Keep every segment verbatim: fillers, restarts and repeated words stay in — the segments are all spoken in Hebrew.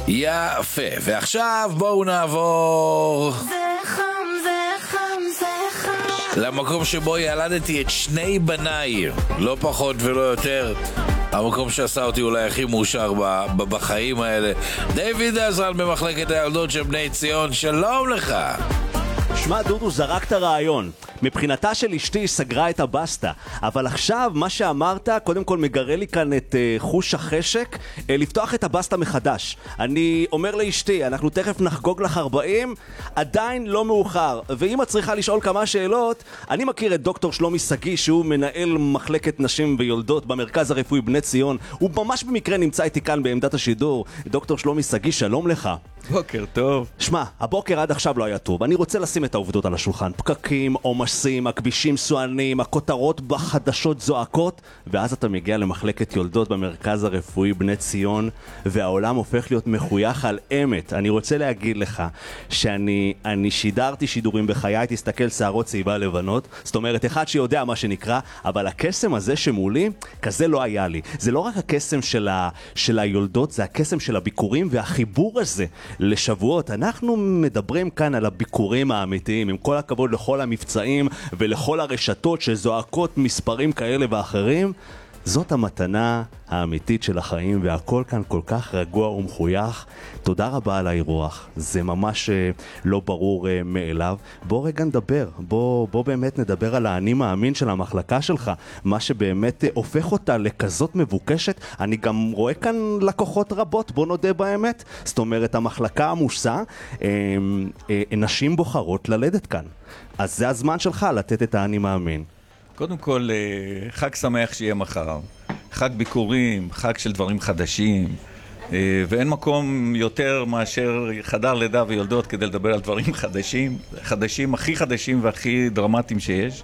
יפה, ועכשיו בואו נעבור זה חם, זה חם, זה חם למקום שבו ילדתי את שני בניי, לא פחות ולא יותר. המקום שעשה אותי אולי הכי מאושר בחיים האלה. דיוויד עזרן במחלקת הילדות של בני ציון, שלום לך. שמע דודו, זרקת רעיון. מבחינתה של אשתי סגרה את הבסטה, אבל עכשיו מה שאמרת קודם כל מגרה לי כאן את uh, חוש החשק uh, לפתוח את הבסטה מחדש. אני אומר לאשתי, אנחנו תכף נחגוג לך ארבעים, עדיין לא מאוחר, ואם את צריכה לשאול כמה שאלות, אני מכיר את דוקטור שלומי סגי שהוא מנהל מחלקת נשים ויולדות במרכז הרפואי בני ציון. הוא ממש במקרה נמצא איתי כאן בעמדת השידור. דוקטור שלומי סגי, שלום לך. בוקר טוב. שמע, הבוקר עד עכשיו לא היה טוב. אני רוצה לשים את העובדות על השולחן. פקקים, עומסים, הכבישים סואנים, הכותרות בחדשות זועקות, ואז אתה מגיע למחלקת יולדות במרכז הרפואי בני ציון, והעולם הופך להיות מחוייך על אמת. אני רוצה להגיד לך שאני אני שידרתי שידורים בחיי, תסתכל שערות צהיבה לבנות, זאת אומרת, אחד שיודע מה שנקרא, אבל הקסם הזה שמולי, כזה לא היה לי. זה לא רק הקסם של, ה, של היולדות, זה הקסם של הביקורים והחיבור הזה לשבועות. אנחנו מדברים כאן על הביקורים האמיתיים, עם כל הכבוד לכל המבצעים ולכל הרשתות שזועקות מספרים כאלה ואחרים. זאת המתנה האמיתית של החיים, והכל כאן כל כך רגוע ומחוייך. תודה רבה על האירוח, זה ממש לא ברור מאליו. בוא רגע נדבר, בוא, בוא באמת נדבר על האני מאמין של המחלקה שלך, מה שבאמת הופך אותה לכזאת מבוקשת. אני גם רואה כאן לקוחות רבות, בוא נודה באמת. זאת אומרת, המחלקה עמוסה, נשים בוחרות ללדת כאן, אז זה הזמן שלך לתת את האני מאמין. קודם כל, חג שמח שיהיה מחר. חג ביקורים, חג של דברים חדשים, ואין מקום יותר מאשר חדר לידה ויולדות כדי לדבר על דברים חדשים, חדשים, הכי חדשים והכי דרמטיים שיש.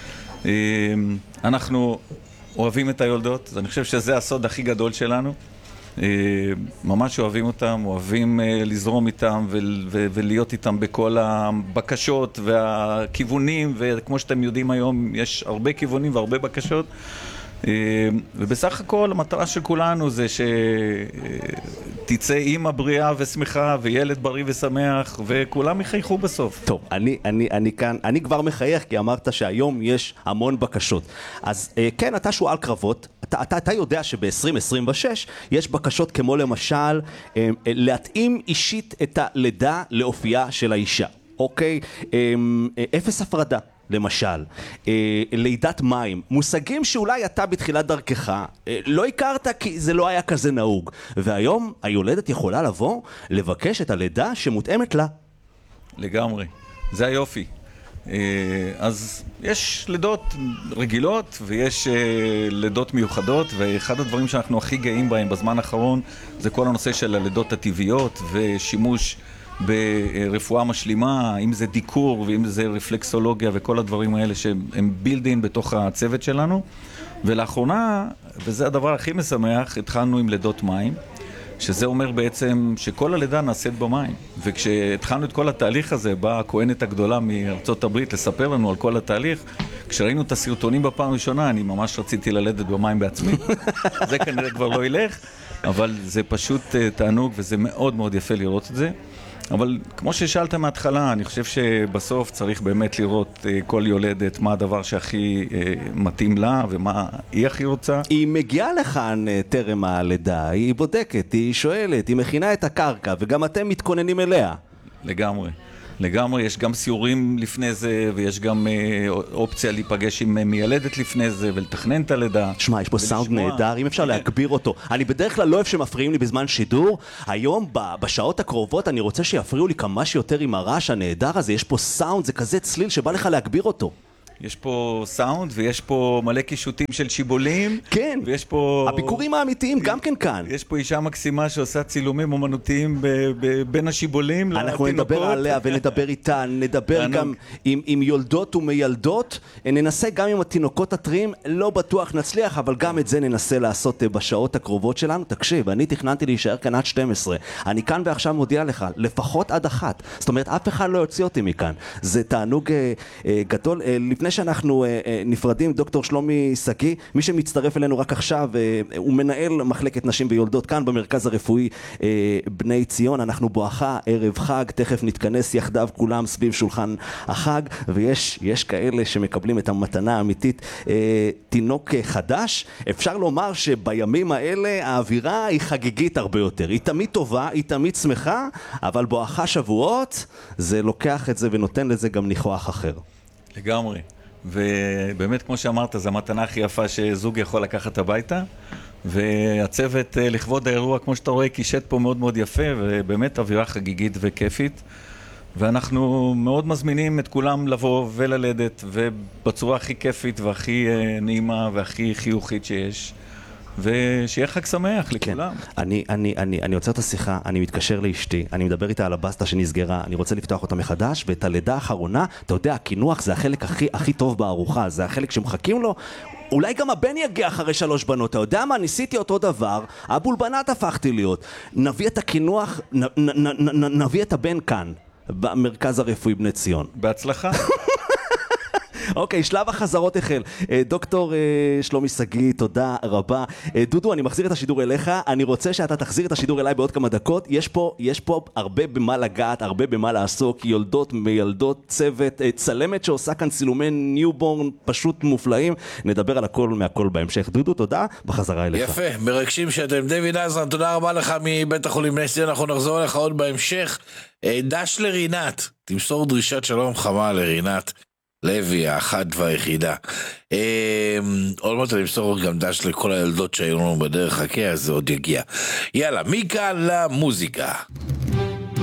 אנחנו אוהבים את היולדות, אני חושב שזה הסוד הכי גדול שלנו. ממש אוהבים אותם, אוהבים לזרום איתם ולהיות איתם בכל הבקשות והכיוונים, וכמו שאתם יודעים היום יש הרבה כיוונים והרבה בקשות, ובסך הכל המטרה של כולנו זה שתצא אימא בריאה ושמחה וילד בריא ושמח וכולם יחייכו בסוף. טוב, אני, אני, אני כאן, אני כבר מחייך כי אמרת שהיום יש המון בקשות. אז כן, אתה שואל קרבות, אתה, אתה, אתה יודע שב-עשרים עשרים ושש יש בקשות כמו למשל להתאים אישית את הלידה לאופייה של האישה. אוקיי? אפס הפרדה. למשל, אה, לידת מים, מושגים שאולי אתה בתחילת דרכך אה, לא הכרת כי זה לא היה כזה נהוג, והיום היולדת יכולה לבוא לבקש את הלידה שמותאמת לה. לגמרי, זה היופי. אה, אז יש לידות רגילות ויש אה, לידות מיוחדות, ואחד הדברים שאנחנו הכי גאים בהם בזמן האחרון זה כל הנושא של הלידות הטבעיות ושימוש ברפואה משלימה, אם זה דיקור ואם זה רפלקסולוגיה וכל הדברים האלה שהם בילדין בתוך הצוות שלנו. ולאחרונה, וזה הדבר הכי משמח, התחלנו עם לידות מים, שזה אומר בעצם שכל הלידה נעשית במים. וכשהתחלנו את כל התהליך הזה, באה הכהנת הגדולה מארצות הברית לספר לנו על כל התהליך. כשראינו את הסרטונים בפעם ראשונה, אני ממש רציתי ללדת במים בעצמי. זה כנראה כבר לא ילך, אבל זה פשוט תענוג וזה מאוד מאוד יפה לראות את זה. אבל כמו ששאלת מההתחלה, אני חושב שבסוף צריך באמת לראות כל יולדת מה הדבר שהכי מתאים לה ומה היא הכי רוצה. היא מגיעה לכאן טרם הלידה, היא בודקת, היא שואלת, היא מכינה את הקרקע, וגם אתם מתכוננים אליה. לגמרי. לגמרי, יש גם סיורים לפני זה, ויש גם אה, אופציה להיפגש עם מיילדת לפני זה, ולתכנן את הלידה. שמע, יש פה סאונד נהדר, אם אפשר להגביר אותו. אני בדרך כלל לא אוהב שמפריעים לי בזמן שידור. היום, בשעות הקרובות, אני רוצה שיפריעו לי כמה שיותר עם הרעש הנהדר הזה. יש פה סאונד, זה כזה צליל שבא לך להגביר אותו. יש פה סאונד ויש פה מלא קישוטים של שיבולים. כן, ויש פה... הביקורים האמיתיים גם כן כאן. יש פה אישה מקסימה שעושה צילומים אומנותיים ב- ב- בין השיבולים לתינוקות. אנחנו נדבר עליה ונדבר איתה, נדבר גם עם, עם יולדות ומיילדות, ננסה גם עם התינוקות הטריים, לא בטוח נצליח, אבל גם את זה ננסה לעשות בשעות הקרובות שלנו. תקשיב, אני תכננתי להישאר כאן עד שתים עשרה, אני כאן ועכשיו מודיע לך, לפחות עד אחת, זאת אומרת אף אחד לא יוציא אותי מכאן, זה תענוג אה, אה, גדול. אה, לפני לפני שאנחנו נפרדים, דוקטור שלומי שגיא, מי שמצטרף אלינו רק עכשיו, הוא מנהל מחלקת נשים ויולדות כאן במרכז הרפואי בני ציון. אנחנו בואכה ערב חג, תכף נתכנס יחדיו כולם סביב שולחן החג, ויש יש כאלה שמקבלים את המתנה האמיתית, תינוק חדש. אפשר לומר שבימים האלה האווירה היא חגיגית הרבה יותר, היא תמיד טובה, היא תמיד שמחה, אבל בואכה שבועות זה לוקח את זה ונותן לזה גם ניחוח אחר. לגמרי. ובאמת, כמו שאמרת, זו המתנה הכי יפה שזוג יכול לקחת הביתה, והצוות לכבוד האירוע, כמו שאתה רואה, קישט פה מאוד מאוד יפה, ובאמת אווירה חגיגית וכיפית. ואנחנו מאוד מזמינים את כולם לבוא וללדת, ובצורה הכי כיפית והכי נעימה והכי חיוכית שיש. ושיהיה חג שמח לכולם. כן. אני, אני, אני, אני עוצר את השיחה, אני מתקשר לאשתי, אני מדבר איתה על הבסטה שנסגרה, אני רוצה לפתוח אותה מחדש, ואת הלידה האחרונה, אתה יודע, הכינוח זה החלק הכי, הכי טוב בארוחה, זה החלק שמחכים לו. אולי גם הבן יגיע אחרי שלוש בנות, אתה יודע מה? ניסיתי אותו דבר, הבולבנת הפכתי להיות. נביא את הכינוח, נ, נ, נ, נ, נביא את הבן כאן, במרכז הרפואי בני ציון. בהצלחה. אוקיי, שלב החזרות החל. דוקטור שלומי שגיא, תודה רבה. דודו, אני מחזיר את השידור אליך, אני רוצה שאתה תחזיר את השידור אליי בעוד כמה דקות. יש פה, יש פה הרבה במה לגעת, הרבה במה לעסוק, יולדות, מיילדות, צוות, צלמת שעושה כאן צילומי ניובורן פשוט מופלאים. נדבר על הכל מהכל בהמשך. דודו, תודה, בחזרה אליך. יפה, מרגשים שאתם. דוד עזרן, תודה רבה לך מבית החולים בני ציון, אנחנו נחזור אליך עוד בהמשך. דש לרינת, תמסור דרישת שלום חמה לרינת לוי, האחת והיחידה. עוד מעט אני אמסור גם דש לכל הילדות שהיו לנו בדרך, חכה, אז זה עוד יגיע. יאללה, מכאן למוזיקה.